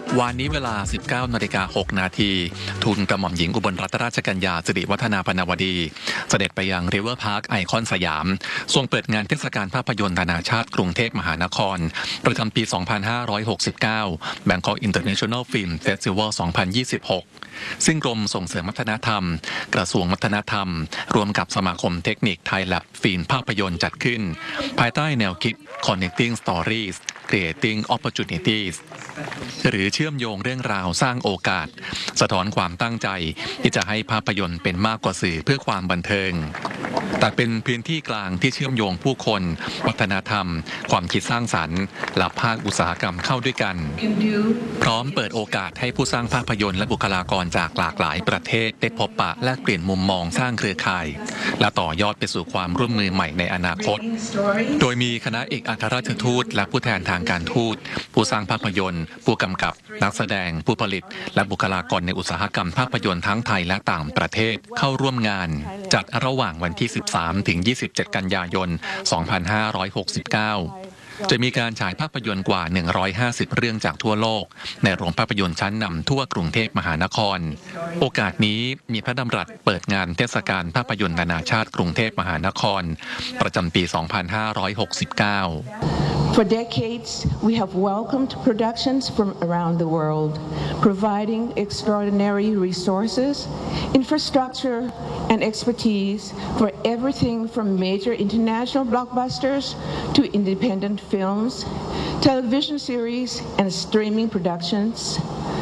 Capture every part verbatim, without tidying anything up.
วันนี้เวลา สิบเก้านาฬิกาหกนาทีทูลกระหม่อมหญิงอุบลรัตนราชกัญญาสิริวัฒนาพนวดีเสด็จไปยังริเวอร์พาร์คไอคอนสยามทรงเปิดงานเทศกาลภาพยนตร์นานาชาติกรุงเทพมหานครประจำปี สองพันห้าร้อยหกสิบเก้า Bangkok International Film Festival สองพันยี่สิบหก ซึ่งกรมส่งเสริมวัฒนธรรมกระทรวงวัฒนธรรมรวมกับสมาคมเทคนิคไทยแลบฟิล์มภาพยนตร์จัดขึ้นภายใต้แนวคิด Connecting Stories Creating Opportunities หรือเชื่อมโยงเรื่องราวสร้างโอกาสสะท้อนความตั้งใจที่จะให้ภาพยนตร์เป็นมากกว่าสื่อเพื่อความบันเทิงแต่เป็นพื้นที่กลางที่เชื่อมโยงผู้คนวัฒนธรรมความคิดสร้างสรรค์และภาคอุตสาหกรรมเข้าด้วยกันพร้อมเปิดโอกาสให้ผู้สร้างภาพยนตร์และบุคลากรจากหลากหลายประเทศได้พบปะแลกเปลี่ยนมุมมองสร้างเครือข่ายและต่อยอดไปสู่ความร่วมมือใหม่ในอนาคตโดยมีคณะเอกอัครราชทูตและผู้แทนทางการทูตผู้สร้างภาพยนตร์ผู้กำกับนักแสดงผู้ผลิตและบุคลากรในอุตสาหกรรมภาพยนตร์ทั้งไทยและต่างประเทศเข้าร่วมงานจัดระหว่างวันที่ สิบสามถึงยี่สิบเจ็ด กันยายน สองพันห้าร้อยหกสิบเก้า จะมีการฉายภาพยนตร์กว่า หนึ่งร้อยห้าสิบ เรื่องจากทั่วโลกในโรงภาพยนตร์ชั้นนำทั่วกรุงเทพมหานครโอกาสนี้มีพระดำรัสเปิดงานเทศกาลภาพยนตร์นานาชาติกรุงเทพมหานครประจำปี สองพันห้าร้อยหกสิบเก้า For decades, we have welcomed productions from around the world, providing extraordinary resources, infrastructure, and expertise for everything from major international blockbusters to independent films, television series, and streaming productions.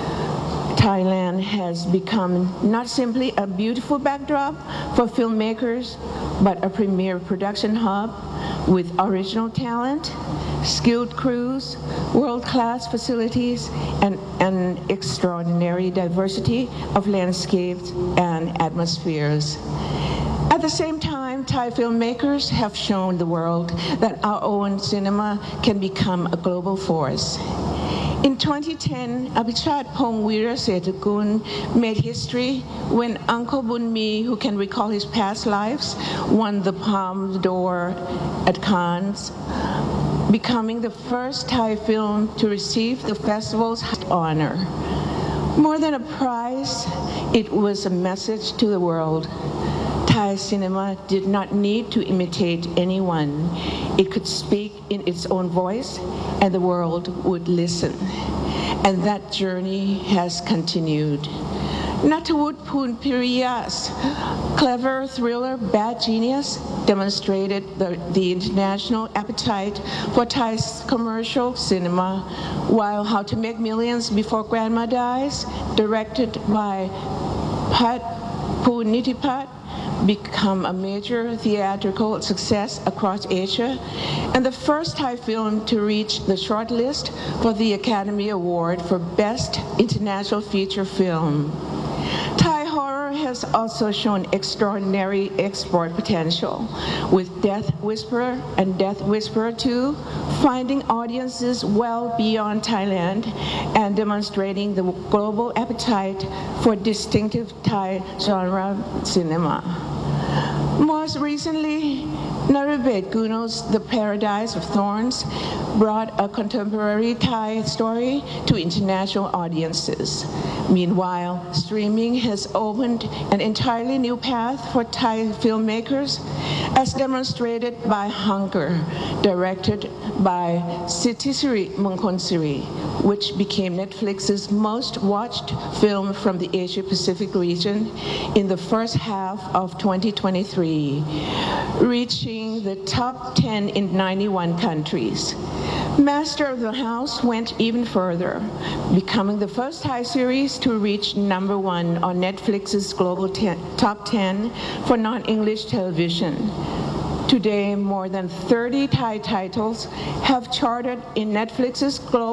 Thailand has become not simply a beautiful backdrop for filmmakers, but a premier production hub with original talent, skilled crews, world-class facilities, and an extraordinary diversity of landscapes and atmospheres. At the same time, Thai filmmakers have shown the world that our own cinema can become a global force. In twenty ten, Abhichat Phongvira Setakul made history when Uncle Bunmi, who can recall his past lives, won the Palme d'Or at Cannes, becoming the first Thai film to receive the festival's honor. More than a prize, it was a message to the world. Thai cinema did not need to imitate anyone. It could speak in its own voice, and the world would listen. And that journey has continued. Natawut Phunpiriya's clever thriller Bad Genius demonstrated the, the international appetite for Thai commercial cinema, while How to Make Millions Before Grandma Dies, directed by Pat Punitipat, become a major theatrical success across Asia and the first Thai film to reach the shortlist for the Academy Award for Best International Feature Film. Thai horror has also shown extraordinary export potential, with Death Whisperer and Death Whisperer two finding audiences well beyond Thailand and demonstrating the global appetite for distinctive Thai genre cinema. Most recently, Narubet Guno's The Paradise of Thorns brought a contemporary Thai story to international audiences. Meanwhile, streaming has opened an entirely new path for Thai filmmakers, as demonstrated by Hunger, directed by Sitisiri Mongkonsiri, which became Netflix's most watched film from the Asia-Pacific region in the first half of twenty twenty-three, reaching the top ten in ninety-one countries. Master of the House went even further, becoming the first Thai series to reach number one on Netflix's global ten, top ten for non-English television. Today, more than thirty Thai titles have charted in Netflix's global